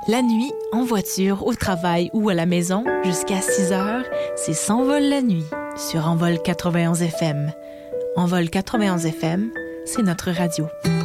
La nuit, en voiture, au travail ou à la maison, jusqu'à 6 heures, c'est S'envole la nuit sur Envol 91 FM. Envol 91 FM, c'est notre radio.